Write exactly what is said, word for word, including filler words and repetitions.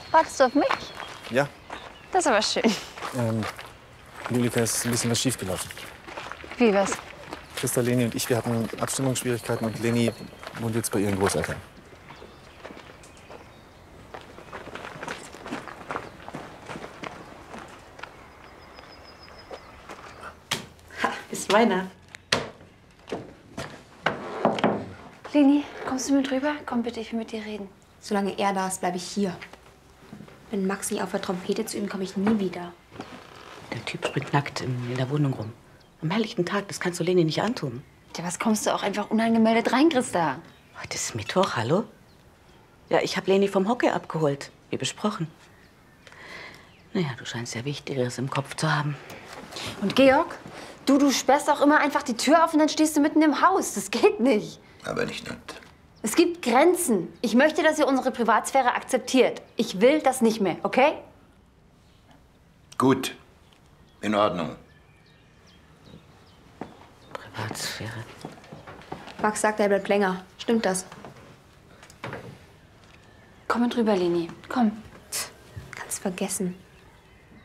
Wartest du auf mich? Ja. Das ist aber schön. Ähm, Julika, ist ein bisschen was schiefgelaufen. Wie was? Christa, Leni und ich, wir hatten Abstimmungsschwierigkeiten und Leni wohnt jetzt bei ihren Großeltern. Ha, ist Rainer. Leni, kommst du mit rüber? Komm bitte, ich will mit dir reden. Solange er da ist, bleibe ich hier. Wenn Max nicht auf der Trompete zu ihm komme ich nie wieder. Der Typ springt nackt in, in der Wohnung rum. Am helllichten Tag, das kannst du Leni nicht antun. Ja, was kommst du auch einfach unangemeldet rein, Christa? Heute ist Mittwoch, hallo? Ja, ich habe Leni vom Hockey abgeholt, wie besprochen. Naja, du scheinst ja Wichtigeres im Kopf zu haben. Und Georg? Du, du sperrst auch immer einfach die Tür auf und dann stehst du mitten im Haus. Das geht nicht. Aber nicht nackt. Es gibt Grenzen. Ich möchte, dass ihr unsere Privatsphäre akzeptiert. Ich will das nicht mehr, okay? Gut. In Ordnung. Privatsphäre. Max sagt, er bleibt länger. Stimmt das? Komm mit rüber, Leni. Komm. Kannst vergessen.